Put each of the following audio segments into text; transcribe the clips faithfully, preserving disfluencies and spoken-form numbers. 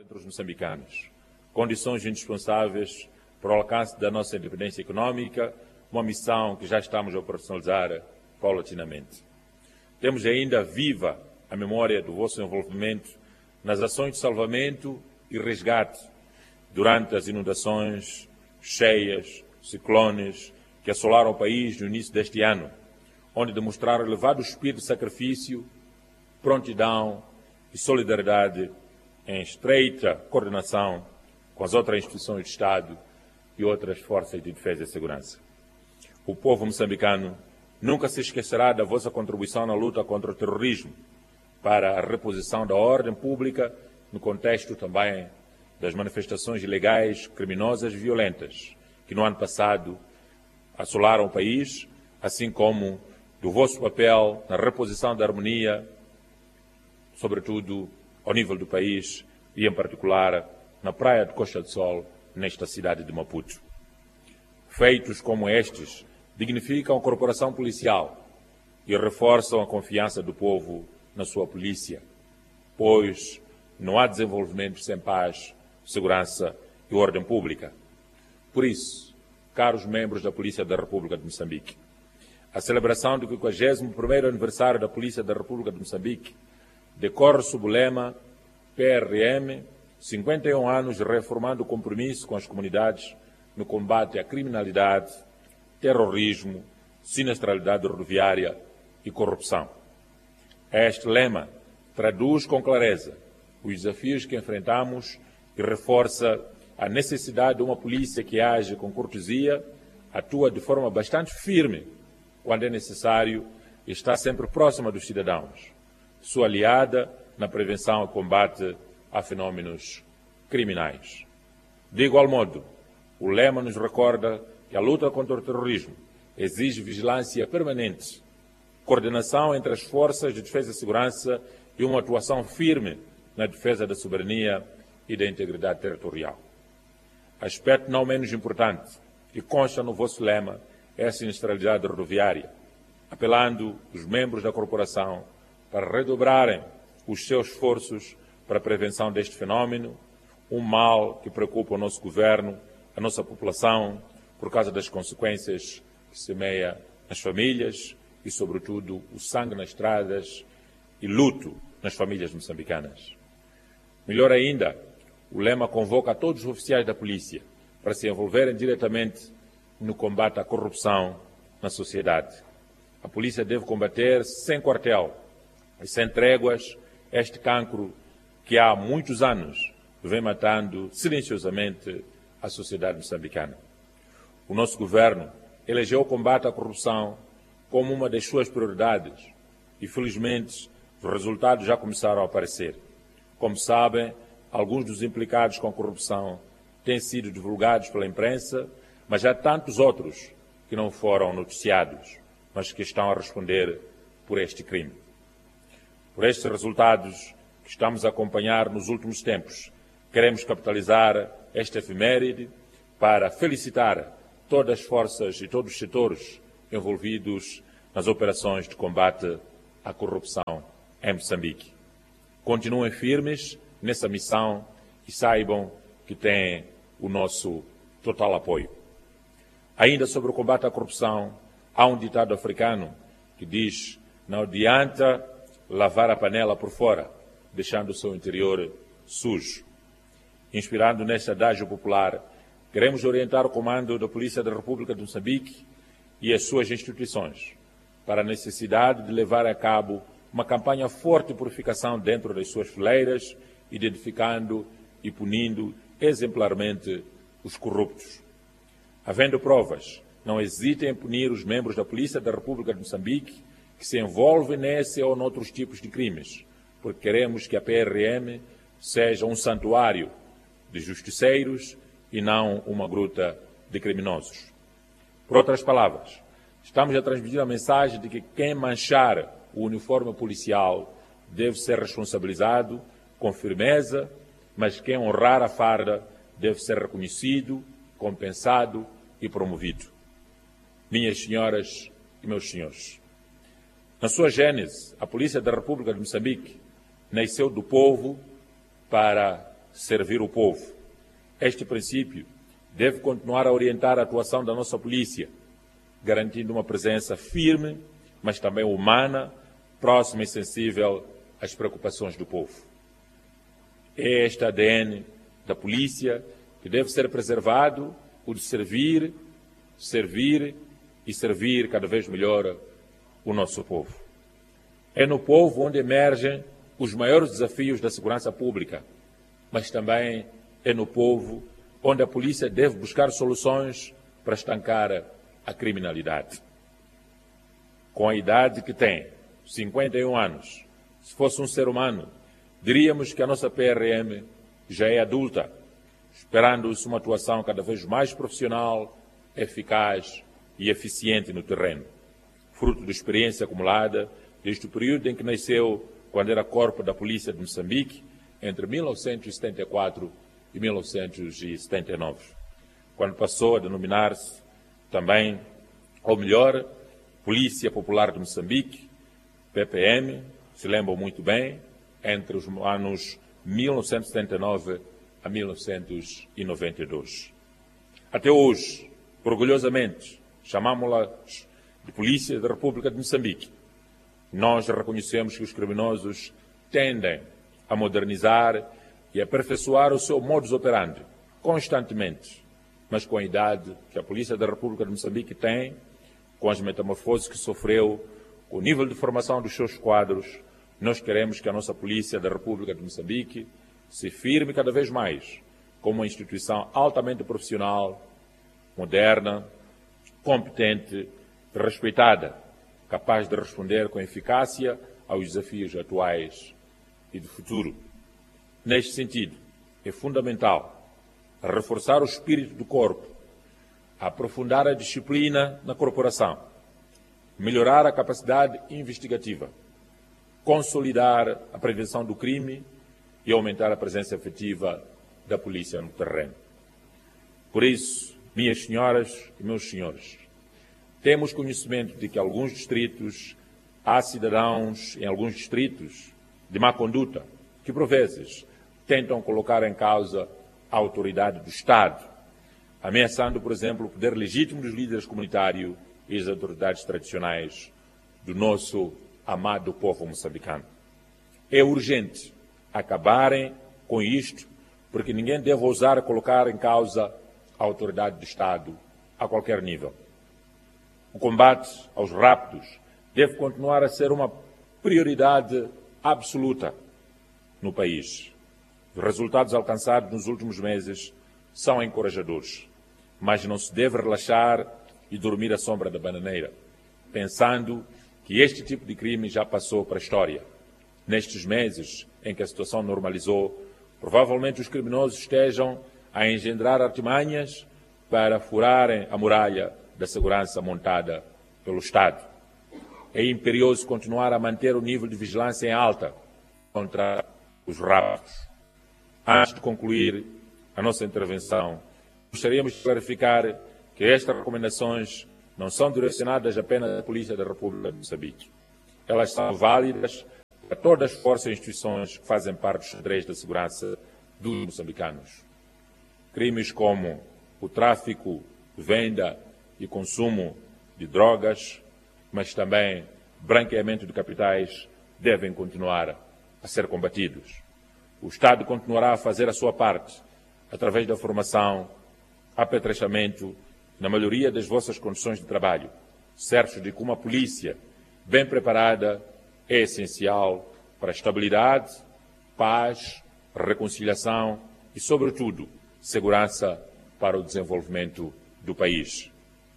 entre os moçambicanos, condições indispensáveis para o alcance da nossa independência econômica, uma missão que já estamos a operacionalizar paulatinamente. Temos ainda viva a memória do vosso envolvimento nas ações de salvamento e resgate durante as inundações, cheias, ciclones que assolaram o país no início deste ano, onde demonstraram elevado espírito de sacrifício, prontidão e solidariedade em estreita coordenação com as outras instituições de Estado e outras forças de defesa e segurança. O povo moçambicano nunca se esquecerá da vossa contribuição na luta contra o terrorismo, para a reposição da ordem pública no contexto também das manifestações ilegais, criminosas e violentas que no ano passado assolaram o país, assim como do vosso papel na reposição da harmonia, sobretudo ao nível do país e, em particular, na praia de Costa do Sol, nesta cidade de Maputo. Feitos como estes dignificam a corporação policial e reforçam a confiança do povo na sua polícia, pois não há desenvolvimento sem paz, segurança e ordem pública. Por isso, caros membros da Polícia da República de Moçambique, a celebração do quinquagésimo primeiro aniversário da Polícia da República de Moçambique decorre sob o lema P R M, cinquenta e um anos reformando o compromisso com as comunidades no combate à criminalidade, terrorismo, sinistralidade rodoviária e corrupção. Este lema traduz com clareza os desafios que enfrentamos e reforça a necessidade de uma polícia que age com cortesia, atua de forma bastante firme quando é necessário e está sempre próxima dos cidadãos, sua aliada na prevenção e combate a fenómenos criminais. De igual modo, o lema nos recorda que a luta contra o terrorismo exige vigilância permanente, coordenação entre as forças de defesa e segurança e uma atuação firme na defesa da soberania e da integridade territorial. Aspecto não menos importante, que consta no vosso lema, é a sinistralidade rodoviária, apelando os membros da corporação para redobrarem os seus esforços para a prevenção deste fenómeno, um mal que preocupa o nosso governo, a nossa população, por causa das consequências que semeia nas famílias e, sobretudo, o sangue nas estradas e luto nas famílias moçambicanas. Melhor ainda, o lema convoca a todos os oficiais da polícia para se envolverem diretamente no combate à corrupção na sociedade. A polícia deve combater sem quartel e sem tréguas este cancro que há muitos anos vem matando silenciosamente a sociedade moçambicana. O nosso governo elegeu o combate à corrupção como uma das suas prioridades e, felizmente, os resultados já começaram a aparecer. Como sabem, alguns dos implicados com a corrupção têm sido divulgados pela imprensa, mas há tantos outros que não foram noticiados, mas que estão a responder por este crime. Por estes resultados que estamos a acompanhar nos últimos tempos, queremos capitalizar esta efeméride para felicitar todas as forças e todos os setores envolvidos nas operações de combate à corrupção em Moçambique. Continuem firmes nessa missão e saibam que têm o nosso total apoio. Ainda sobre o combate à corrupção, há um ditado africano que diz: não adianta lavar a panela por fora, deixando o seu interior sujo. Inspirado neste adágio popular, queremos orientar o comando da Polícia da República de Moçambique e as suas instituições para a necessidade de levar a cabo uma campanha forte de purificação dentro das suas fileiras, identificando e punindo exemplarmente os corruptos. Havendo provas, não hesitem em punir os membros da Polícia da República de Moçambique que se envolvem nesse ou noutros tipos de crimes, porque queremos que a P R M seja um santuário de justiceiros e não uma gruta de criminosos. Por outras palavras, estamos a transmitir a mensagem de que quem manchar o uniforme policial deve ser responsabilizado com firmeza, mas quem honrar a farda deve ser reconhecido, compensado e promovido. Minhas senhoras e meus senhores, na sua gênese, a Polícia da República de Moçambique nasceu do povo para servir o povo. Este princípio deve continuar a orientar a atuação da nossa polícia, garantindo uma presença firme, mas também humana, próxima e sensível às preocupações do povo. É este A D N da polícia que deve ser preservado, o de servir, servir e servir cada vez melhor o nosso povo. É no povo onde emergem os maiores desafios da segurança pública, mas também é no povo onde a polícia deve buscar soluções para estancar a criminalidade. Com a idade que tem, cinquenta e um anos, se fosse um ser humano, diríamos que a nossa P R M já é adulta, esperando-se uma atuação cada vez mais profissional, eficaz e eficiente no terreno, fruto de experiência acumulada desde o período em que nasceu, quando era corpo da Polícia de Moçambique, entre mil novecentos e setenta e quatro e mil novecentos e setenta e nove, quando passou a denominar-se também, ou melhor, Polícia Popular de Moçambique, P P M, se lembram muito bem, entre os anos mil novecentos e setenta e nove a mil novecentos e noventa e dois. Até hoje, orgulhosamente, chamamos-la de Polícia da República de Moçambique. Nós reconhecemos que os criminosos tendem a modernizar e aperfeiçoar o seu modus operandi constantemente, mas com a idade que a Polícia da República de Moçambique tem, com as metamorfoses que sofreu, com o nível de formação dos seus quadros, nós queremos que a nossa Polícia da República de Moçambique se firme cada vez mais como uma instituição altamente profissional, moderna, competente, respeitada, capaz de responder com eficácia aos desafios atuais e do futuro. Neste sentido, é fundamental reforçar o espírito do corpo, aprofundar a disciplina na corporação, melhorar a capacidade investigativa, consolidar a prevenção do crime e aumentar a presença efetiva da polícia no terreno. Por isso, minhas senhoras e meus senhores, temos conhecimento de que alguns distritos, há cidadãos em alguns distritos de má conduta, que por vezes tentam colocar em causa a autoridade do Estado, ameaçando, por exemplo, o poder legítimo dos líderes comunitários e as autoridades tradicionais do nosso amado povo moçambicano. É urgente acabarem com isto, porque ninguém deve ousar colocar em causa a autoridade do Estado a qualquer nível. O combate aos raptos deve continuar a ser uma prioridade absoluta no país. Os resultados alcançados nos últimos meses são encorajadores, mas não se deve relaxar e dormir à sombra da bananeira, pensando que este tipo de crime já passou para a história. Nestes meses em que a situação normalizou, provavelmente os criminosos estejam a engendrar artimanhas para furarem a muralha da segurança montada pelo Estado. É imperioso continuar a manter o nível de vigilância em alta contra os raptos. Antes de concluir a nossa intervenção, gostaríamos de clarificar que estas recomendações não são direcionadas apenas à Polícia da República de Moçambique. Elas são válidas para todas as forças e instituições que fazem parte do xadrez da segurança dos moçambicanos. Crimes como o tráfico, venda e consumo de drogas, mas também branqueamento de capitais, devem continuar a ser combatidos. O Estado continuará a fazer a sua parte, através da formação, apetrechamento, na maioria das vossas condições de trabalho, certos de que uma polícia bem preparada é essencial para a estabilidade, paz, reconciliação e, sobretudo, segurança para o desenvolvimento do país.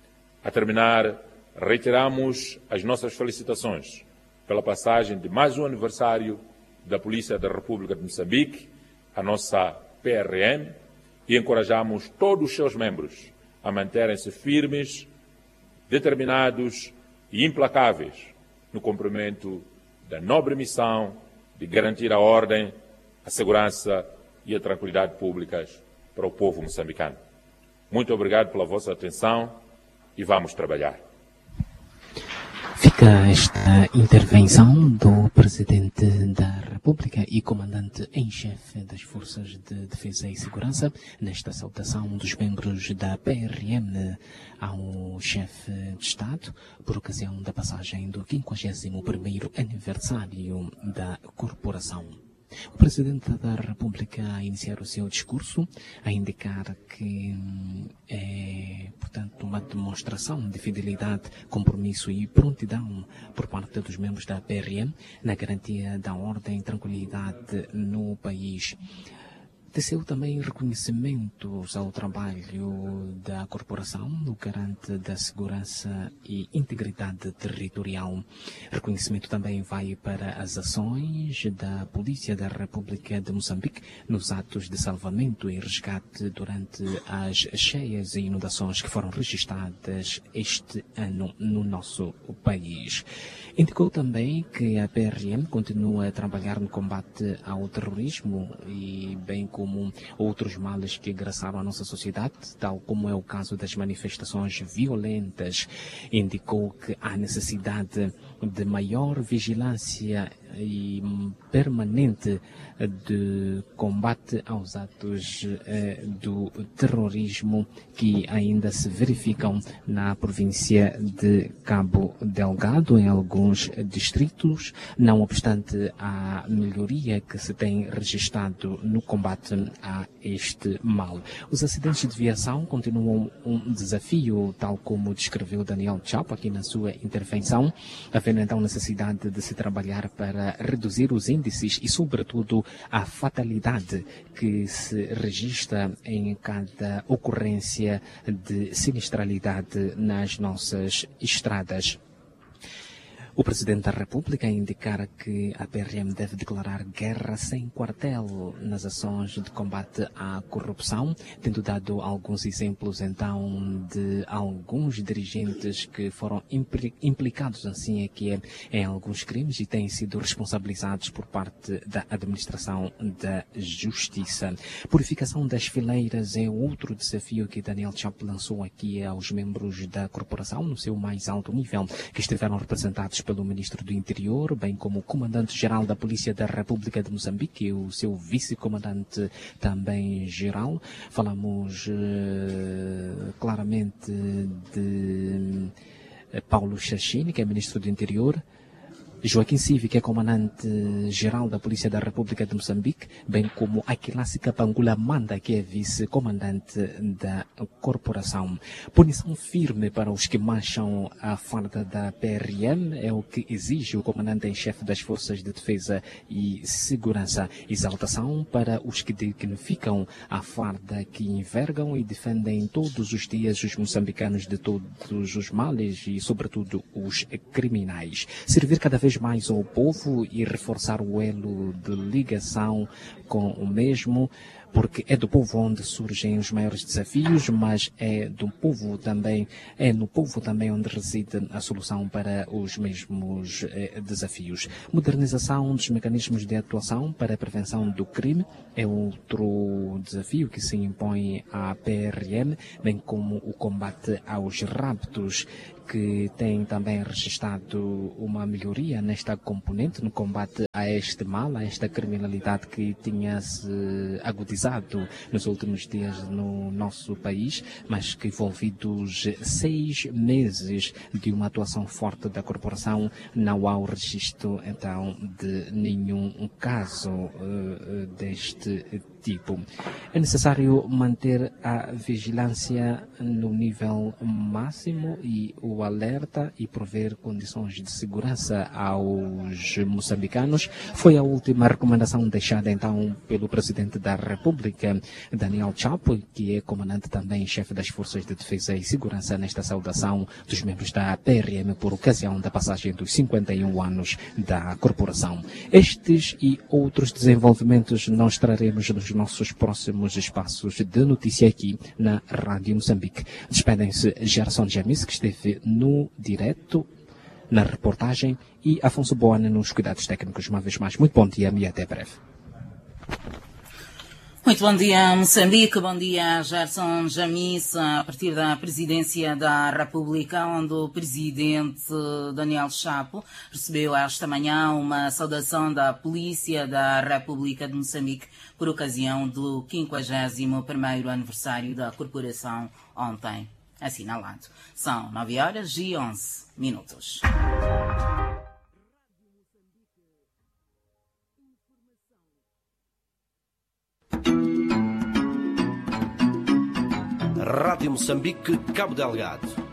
A terminar, reiteramos as nossas felicitações pela passagem de mais um aniversário da Polícia da República de Moçambique, a nossa P R M, e encorajamos todos os seus membros a manterem-se firmes, determinados e implacáveis no cumprimento da nobre missão de garantir a ordem, a segurança e a tranquilidade públicas para o povo moçambicano. Muito obrigado pela vossa atenção e vamos trabalhar. Fica Vista esta intervenção do Presidente da República e Comandante em Chefe das Forças de Defesa e Segurança, nesta saudação dos membros da P R M ao Chefe de Estado, por ocasião da passagem do quinquagésimo primeiro aniversário da Corporação. O Presidente da República a iniciar o seu discurso, a indicar que é, portanto, uma demonstração de fidelidade, compromisso e prontidão por parte dos membros da P R M na garantia da ordem e tranquilidade no país. Teceu também reconhecimentos ao trabalho da corporação, no garante da segurança e integridade territorial. Reconhecimento também vai para as ações da Polícia da República de Moçambique nos atos de salvamento e resgate durante as cheias e inundações que foram registradas este ano no nosso país. Indicou também que a P R M continua a trabalhar no combate ao terrorismo e bem como outros males que agraçaram a nossa sociedade, tal como é o caso das manifestações violentas. Indicou que há necessidade de maior vigilância e permanente de combate aos atos eh, do terrorismo que ainda se verificam na província de Cabo Delgado, em alguns distritos, não obstante a melhoria que se tem registrado no combate a este mal. Os acidentes de viação continuam um desafio, tal como descreveu Daniel Chapo aqui na sua intervenção, havendo então necessidade de se trabalhar para reduzir os índices e, sobretudo, a fatalidade que se registra em cada ocorrência de sinistralidade nas nossas estradas. O Presidente da República indicara que a P R M deve declarar guerra sem quartel nas ações de combate à corrupção, tendo dado alguns exemplos, então, de alguns dirigentes que foram implicados, assim é que é, em alguns crimes e têm sido responsabilizados por parte da administração da Justiça. Purificação das fileiras é outro desafio que Daniel Chapo lançou aqui aos membros da corporação, no seu mais alto nível, que estiveram representados pelo Ministro do Interior, bem como o Comandante-Geral da Polícia da República de Moçambique e o seu Vice-Comandante também geral. Falamos uh, claramente de uh, Paulo Chachini, que é Ministro do Interior, Joaquim Civi, que é Comandante-Geral da Polícia da República de Moçambique, bem como Aquilássi Kapangula Manda, que é Vice-Comandante da Corporação. Punição firme para os que mancham a farda da P R M é o que exige o Comandante-em-Chefe das Forças de Defesa e Segurança. Exaltação para os que dignificam a farda que envergam e defendem todos os dias os moçambicanos de todos os males e, sobretudo, os criminais. Servir cada vez mais ao povo e reforçar o elo de ligação com o mesmo, porque é do povo onde surgem os maiores desafios, mas é do povo também, é no povo também onde reside a solução para os mesmos eh, desafios. Modernização dos mecanismos de atuação para a prevenção do crime é outro desafio que se impõe à P R M, bem como o combate aos raptos, que tem também registrado uma melhoria nesta componente no combate a este mal, a esta criminalidade que tinha se agudizado nos últimos dias no nosso país, mas que envolvidos seis meses de uma atuação forte da corporação, não há o registro então de nenhum caso uh, deste tipo. É necessário manter a vigilância no nível máximo e o alerta e prover condições de segurança aos moçambicanos. Foi a última recomendação deixada então pelo Presidente da República, Daniel Chapo, que é comandante também chefe das Forças de Defesa e Segurança, nesta saudação dos membros da P R M por ocasião da passagem dos cinquenta e um anos da corporação. Estes e outros desenvolvimentos nós traremos nos nossos próximos espaços de notícia aqui na Rádio Moçambique. Despedem-se Gerson Jamis, que esteve no direto, na reportagem, e Afonso Boana nos cuidados técnicos. Uma vez mais, muito bom dia e até breve. Muito bom dia, Moçambique. Bom dia, Gerson Jamis. A partir da Presidência da República, onde o Presidente Daniel Chapo recebeu esta manhã uma saudação da Polícia da República de Moçambique por ocasião do quinquagésimo primeiro aniversário da corporação ontem assinalado. São nove horas e onze minutos. Rádio Moçambique, Cabo Delgado.